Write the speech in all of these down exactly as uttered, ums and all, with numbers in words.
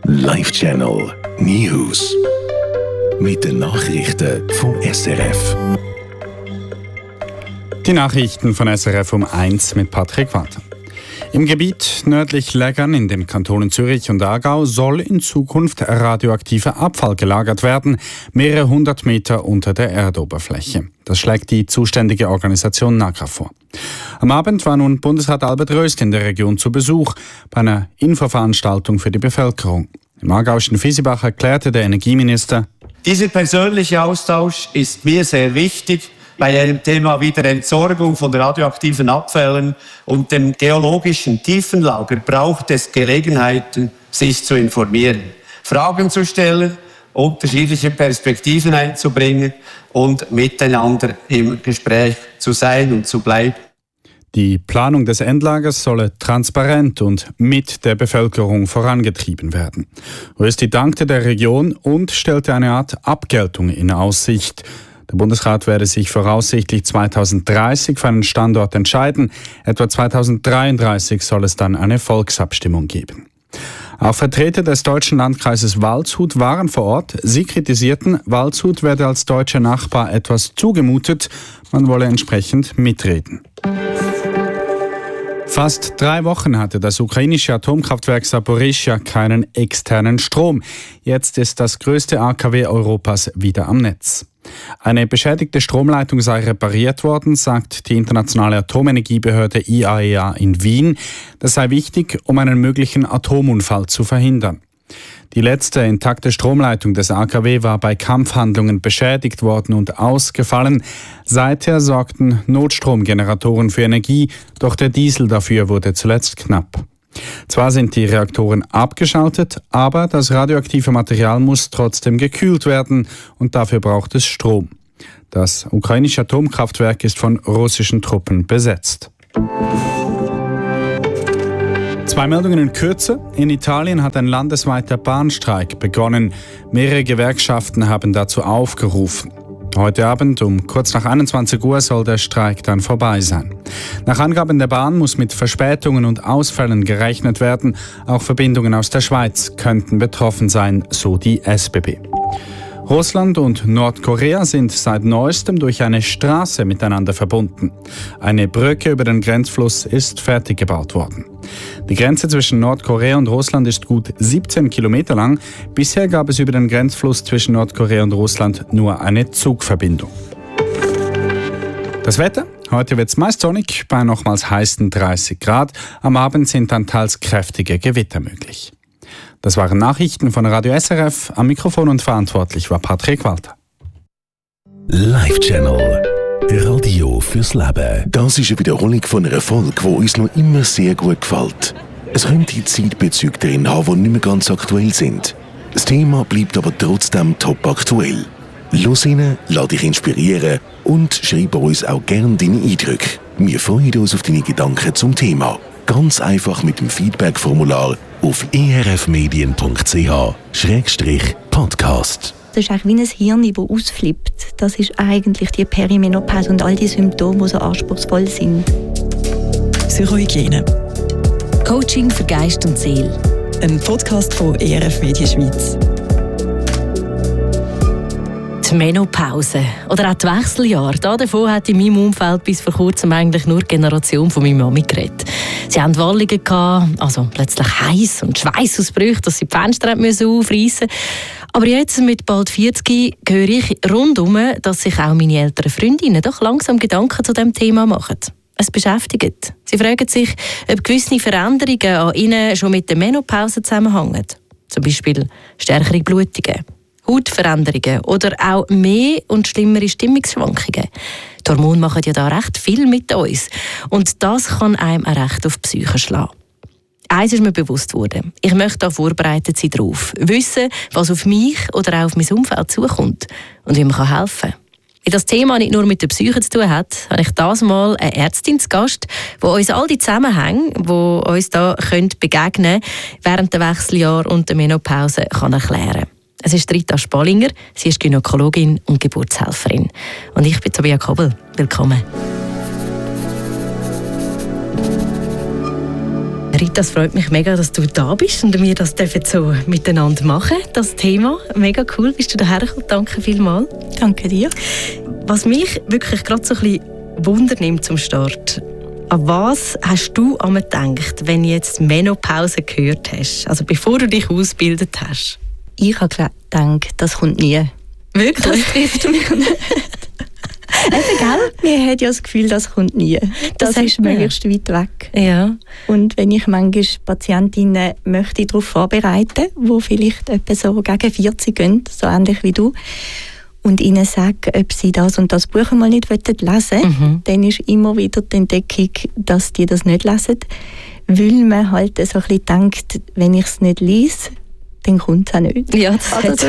Live Channel News. Mit den Nachrichten vom S R F. Die Nachrichten von S R F um eins mit Patrick Walter. Im Gebiet nördlich Lägern in den Kantonen Zürich und Aargau soll in Zukunft radioaktiver Abfall gelagert werden, mehrere hundert Meter unter der Erdoberfläche. Das schlägt die zuständige Organisation NAGRA vor. Am Abend war nun Bundesrat Albert Röst in der Region zu Besuch bei einer Infoveranstaltung für die Bevölkerung. Im aargauischen Fiesibach erklärte der Energieminister: Dieser persönliche Austausch ist mir sehr wichtig. Bei dem Thema Wiederentsorgung von radioaktiven Abfällen und dem geologischen Tiefenlager braucht es Gelegenheiten, sich zu informieren, Fragen zu stellen, unterschiedliche Perspektiven einzubringen und miteinander im Gespräch zu sein und zu bleiben. Die Planung des Endlagers solle transparent und mit der Bevölkerung vorangetrieben werden. Rösti dankte der Region und stellte eine Art Abgeltung in Aussicht. Der Bundesrat werde sich voraussichtlich zweitausenddreißig für einen Standort entscheiden. Etwa zweitausenddreiunddreißig soll es dann eine Volksabstimmung geben. Auch Vertreter des deutschen Landkreises Waldshut waren vor Ort. Sie kritisierten, Waldshut werde als deutscher Nachbar etwas zugemutet. Man wolle entsprechend mitreden. Fast drei Wochen hatte das ukrainische Atomkraftwerk Saporischschja keinen externen Strom. Jetzt ist das größte A K W Europas wieder am Netz. Eine beschädigte Stromleitung sei repariert worden, sagt die internationale Atomenergiebehörde I A E A in Wien. Das sei wichtig, um einen möglichen Atomunfall zu verhindern. Die letzte intakte Stromleitung des A K W war bei Kampfhandlungen beschädigt worden und ausgefallen. Seither sorgten Notstromgeneratoren für Energie, doch der Diesel dafür wurde zuletzt knapp. Zwar sind die Reaktoren abgeschaltet, aber das radioaktive Material muss trotzdem gekühlt werden und dafür braucht es Strom. Das ukrainische Atomkraftwerk ist von russischen Truppen besetzt. Zwei Meldungen in Kürze. In Italien hat ein landesweiter Bahnstreik begonnen. Mehrere Gewerkschaften haben dazu aufgerufen. Heute Abend um kurz nach einundzwanzig Uhr soll der Streik dann vorbei sein. Nach Angaben der Bahn muss mit Verspätungen und Ausfällen gerechnet werden. Auch Verbindungen aus der Schweiz könnten betroffen sein, so die S B B. Russland und Nordkorea sind seit neuestem durch eine Straße miteinander verbunden. Eine Brücke über den Grenzfluss ist fertig gebaut worden. Die Grenze zwischen Nordkorea und Russland ist gut siebzehn Kilometer lang. Bisher gab es über den Grenzfluss zwischen Nordkorea und Russland nur eine Zugverbindung. Das Wetter? Heute wird es meist sonnig, bei nochmals heißen dreißig Grad. Am Abend sind dann teils kräftige Gewitter möglich. Das waren Nachrichten von Radio S R F. Am Mikrofon und verantwortlich war Patrick Walter. Live Channel Radio fürs Leben. Das ist eine Wiederholung von einer Folge, die uns noch immer sehr gut gefällt. Es könnte Zeitbezüge drin haben, die nicht mehr ganz aktuell sind. Das Thema bleibt aber trotzdem top aktuell. Los rein, lass dich inspirieren und schreib uns auch gerne deine Eindrücke. Wir freuen uns auf deine Gedanken zum Thema. Ganz einfach mit dem Feedback-Formular auf e r f medien punkt c h schrägstrich podcast. Das ist eigentlich wie ein Hirn, das ausflippt. Das ist eigentlich die Perimenopause und all die Symptome, die so anspruchsvoll sind. Psychohygiene. Coaching für Geist und Seele. Ein Podcast von E R F Medien Schweiz. Die Menopause oder auch die Wechseljahre. Davon hat in meinem Umfeld bis vor kurzem eigentlich nur die Generation von meiner Mami geredet. Sie hatten Wallungen gehabt, also plötzlich heiß und Schweißausbrüche, dass sie die Fenster aufreißen mussten. Aber jetzt, mit bald vierzig, höre ich rundum, dass sich auch meine älteren Freundinnen doch langsam Gedanken zu diesem Thema machen. Es beschäftigt. Sie fragen sich, ob gewisse Veränderungen an ihnen schon mit der Menopause zusammenhängen. Zum Beispiel stärkere Blutungen, Hautveränderungen oder auch mehr und schlimmere Stimmungsschwankungen. Die Hormone machen ja da recht viel mit uns. Und das kann einem auch recht auf die Psyche schlagen. Eins ist mir bewusst worden. Ich möchte da vorbereitet sein drauf. Wissen, was auf mich oder auch auf mein Umfeld zukommt und wie man helfen kann. Weil das Thema nicht nur mit der Psyche zu tun hat, habe ich dieses Mal eine Ärztin zu Gast, die uns all die Zusammenhänge, die uns da begegnen können, während der Wechseljahre und der Menopause kann erklären kann. Es ist Rita Spallinger, sie ist Gynäkologin und Geburtshelferin. Und ich bin Tobias Kobel. Willkommen. Rita, es freut mich mega, dass du da bist und wir das dürfen so miteinander machen, das Thema. Mega cool, bist du daher gekommen. Danke vielmals. Danke dir. Was mich wirklich gerade so ein bisschen Wunder nimmt zum Start, an was hast du einmal gedacht, wenn du jetzt Menopause gehört hast? Also bevor du dich ausgebildet hast? Ich habe gedacht, das kommt nie. Wirklich? Das trifft mich nicht. Eben, gell? Man hat ja das Gefühl, das kommt nie. Das, das ist möglichst weit weg. Ja. Und wenn ich manchmal Patientinnen möchte darauf vorbereiten, die vielleicht etwa so gegen vierzig gehen, so ähnlich wie du, und ihnen sage, ob sie das und das Buch mal nicht lesen wollen, mhm. dann ist immer wieder die Entdeckung, dass die das nicht lesen, weil man halt so ein bisschen denkt, wenn ich es nicht lese, dann kommt es auch nicht. Ja, das also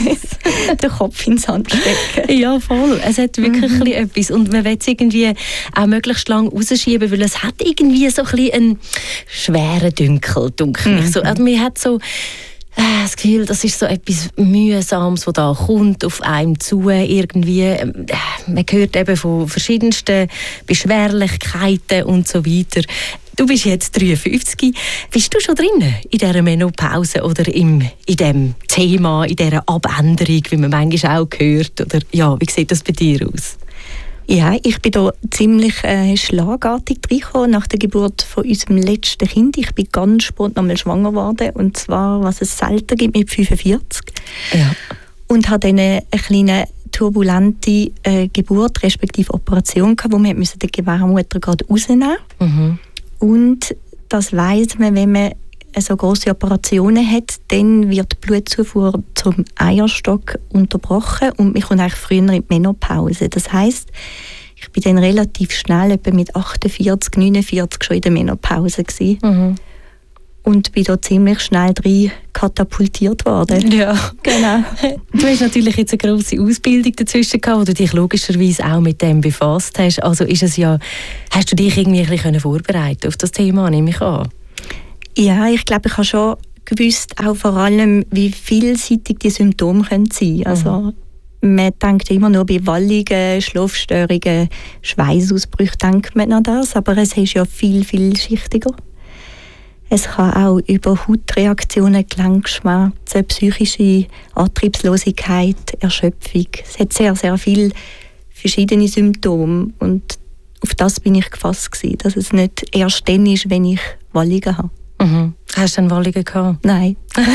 hat den Kopf ins Sand stecken. Ja, voll. Es hat wirklich mhm. etwas. Und man will es irgendwie auch möglichst lange rausschieben, weil es hat irgendwie so ein bisschen einen schweren Dünkel, denke mhm. ich. So, also man hat so äh, das Gefühl, das ist so etwas Mühsames, was da kommt auf einem zu. Irgendwie. Äh, man hört eben von verschiedensten Beschwerlichkeiten und so weiter. Du bist jetzt dreiundfünfzig. Bist du schon drin in dieser Menopause oder im, in diesem Thema, in dieser Abänderung, wie man manchmal auch hört? Oder, ja, wie sieht das bei dir aus? Ja, ich bin da ziemlich äh, schlagartig reingekommen nach der Geburt von unserem letzten Kind. Ich bin ganz spontan mal schwanger geworden, und zwar, was es selten gibt, mit fünfundvierzig. Ja. Und hatte dann eine kleine turbulente äh, Geburt, respektive Operation gehabt, wo wir die Gebärmutter gerade rausnehmen mussten. Mhm. Und das weiss man, wenn man so grosse Operationen hat, dann wird die Blutzufuhr zum Eierstock unterbrochen und man kommt eigentlich früher in die Menopause. Das heisst, ich bin dann relativ schnell, etwa mit achtundvierzig, neunundvierzig schon in der Menopause gewesen. Mhm. Und bin da ziemlich schnell rein katapultiert worden. Ja, genau. Du hast natürlich jetzt eine grosse Ausbildung dazwischen gehabt, wo du dich logischerweise auch mit dem befasst hast. Also ist es ja, hast du dich irgendwie ein bisschen vorbereitet auf das Thema, nehme ich an? Ja, ich glaube, ich habe schon gewusst, auch vor allem, wie vielseitig die Symptome können sein können. Also, mhm. man denkt immer nur bei Wallungen, Schlafstörungen, Schweißausbrüchen denkt man an das, aber es ist ja viel, vielschichtiger. Es kann auch über Hautreaktionen, Gelenkschmerzen, psychische Antriebslosigkeit, Erschöpfung. Es hat sehr, sehr viele verschiedene Symptome. Und auf das bin ich gefasst gewesen, dass es nicht erst dann ist, wenn ich Wallungen habe. Mhm. Hast du denn Wallungen gehabt? Nein.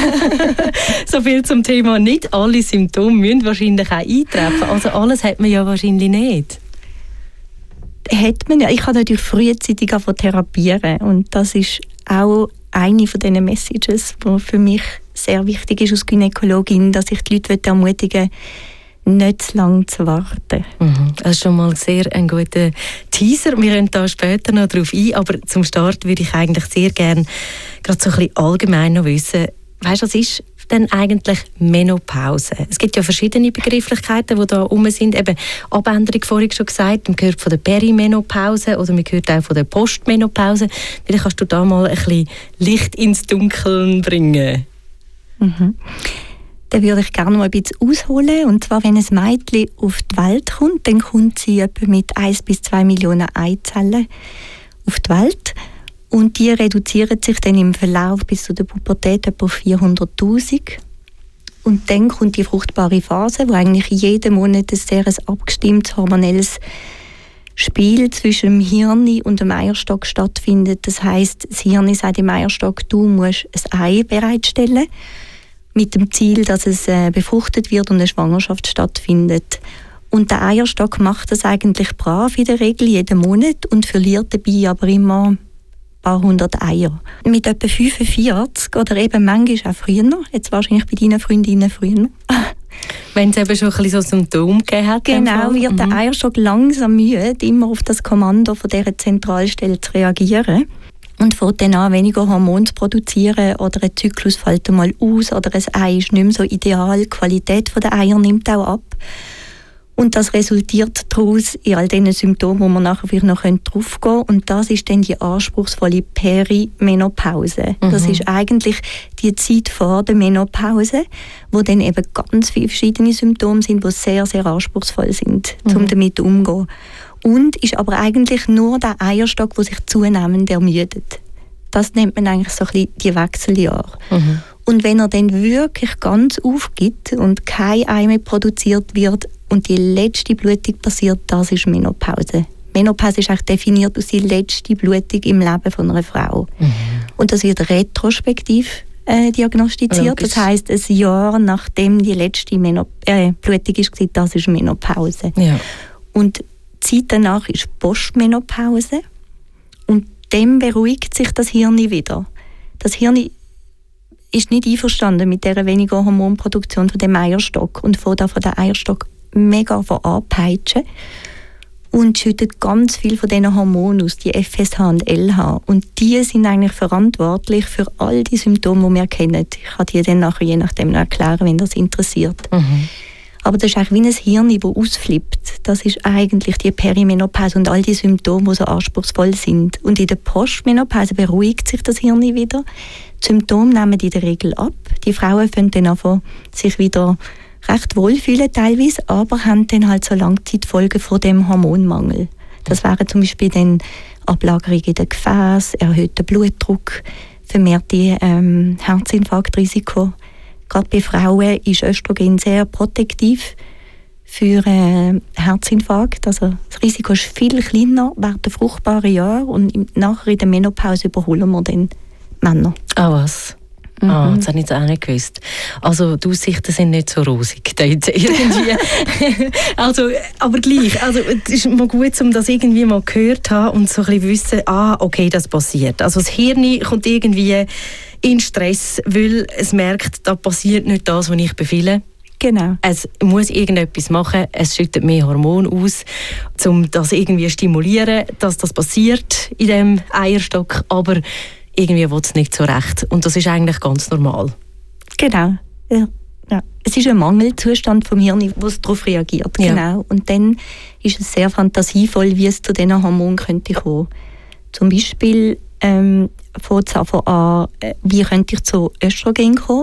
So viel zum Thema. Nicht alle Symptome müssen wahrscheinlich auch eintreffen. Also alles hat man ja wahrscheinlich nicht. Hat man ja. Ich habe natürlich frühzeitig therapieren, und das ist auch eine von diesen Messages, die für mich sehr wichtig ist als Gynäkologin, dass ich die Leute ermutigen möchte, nicht zu lange zu warten. Mhm. Das ist schon mal sehr ein guter Teaser. Wir gehen da später noch darauf ein, aber zum Start würde ich eigentlich sehr gerne gerade so ein bisschen allgemein noch wissen, weißt du, was ist denn eigentlich Menopause? Es gibt ja verschiedene Begrifflichkeiten, die da rum sind. Eben Abänderung, vorhin schon gesagt, man hört von der Perimenopause oder man hört auch von der Postmenopause. Vielleicht kannst du da mal ein bisschen Licht ins Dunkeln bringen. Mhm. Da würde ich gerne mal ein bisschen ausholen. Und zwar, wenn ein Mädchen auf die Welt kommt, dann kommt sie etwa mit eins bis zwei Millionen Eizellen auf die Welt. Und die reduzieren sich dann im Verlauf bis zu der Pubertät etwa vierhunderttausend. Und dann kommt die fruchtbare Phase, wo eigentlich jeden Monat ein sehr abgestimmtes hormonelles Spiel zwischen dem Hirn und dem Eierstock stattfindet. Das heisst, das Hirn sagt dem Eierstock, du musst ein Ei bereitstellen, mit dem Ziel, dass es äh, befruchtet wird und eine Schwangerschaft stattfindet. Und der Eierstock macht das eigentlich brav in der Regel jeden Monat und verliert dabei aber immer ein paar hundert Eier. Mit etwa fünfundvierzig oder eben manchmal auch früher, jetzt wahrscheinlich bei deinen Freundinnen früher. Wenn es eben schon ein bisschen so Symptome gegeben hat. Genau, wird der Eierstock langsam müde, immer auf das Kommando von dieser Zentralstelle zu reagieren. Und fängt dann an, weniger Hormone zu produzieren oder ein Zyklus fällt mal aus oder ein Ei ist nicht mehr so ideal. Die Qualität der Eier nimmt auch ab. Und das resultiert daraus in all diesen Symptomen, wo wir nachher vielleicht noch drauf gehen können. Und das ist dann die anspruchsvolle Perimenopause. Mhm. Das ist eigentlich die Zeit vor der Menopause, wo dann eben ganz viele verschiedene Symptome sind, die sehr, sehr anspruchsvoll sind, mhm. um damit umzugehen. Und ist aber eigentlich nur der Eierstock, der sich zunehmend ermüdet. das nennt man eigentlich so ein bisschen die Wechseljahre. Mhm. Und wenn er dann wirklich ganz aufgibt und kein Ei mehr produziert wird und die letzte Blutung passiert, das ist Menopause. Menopause ist eigentlich definiert als die letzte Blutung im Leben von einer Frau. Mhm. Und das wird retrospektiv äh, diagnostiziert. Logisch. Das heisst, ein Jahr nachdem die letzte Menop- äh, Blutung war, das ist Menopause. Ja. Und die Zeit danach ist Postmenopause. Und dann beruhigt sich das Hirn wieder. Das Hirn ist nicht einverstanden mit dieser weniger Hormonproduktion von dem Eierstock und von von der Eierstock mega anpeitschen und schüttet ganz viel von diesen Hormonen aus, die F S H und L H. Und die sind eigentlich verantwortlich für all die Symptome, die wir kennen. Ich kann die dann nachher je nachdem noch erklären, wenn das interessiert. Mhm. Aber das ist eigentlich wie ein Hirn, das ausflippt. Das ist eigentlich die Perimenopause und all die Symptome, die so anspruchsvoll sind. Und in der Postmenopause beruhigt sich das Hirn wieder. Die Symptome nehmen in der Regel ab. Die Frauen können dann einfach sich wieder recht wohlfühlen teilweise, aber haben dann halt so Langzeitfolgen von dem Hormonmangel. Das wären zum Beispiel dann Ablagerung in den Gefäßen, erhöhter Blutdruck, vermehrte ähm, Herzinfarktrisiko. Gerade bei Frauen ist Östrogen sehr protektiv für äh, Herzinfarkt. Also das Risiko ist viel kleiner während der fruchtbaren Jahre und nachher in der Menopause überholen wir dann Männer. Ah, was? Mhm. Ah, das habe ich jetzt auch nicht gewusst. Also die Aussichten sind nicht so rosig dort irgendwie. also, aber gleich, also es ist mal gut, um das irgendwie mal gehört zu haben und so ein bisschen wissen, ah, okay, das passiert. Also das Hirn kommt irgendwie in Stress, weil es merkt, da passiert nicht das, was ich befehle. Genau. Es muss irgendetwas machen, es schüttet mehr Hormone aus, um das irgendwie zu stimulieren, dass das passiert in dem Eierstock, aber irgendwie will es nicht so recht. Und das ist eigentlich ganz normal. Genau. Ja. Ja. Es ist ein Mangelzustand vom Hirn, wo es darauf reagiert. Ja. Genau. Und dann ist es sehr fantasievoll, wie es zu diesen Hormonen könnte kommen. Zum Beispiel ähm, fängt es an, wie könnte ich zu Östrogen kommen.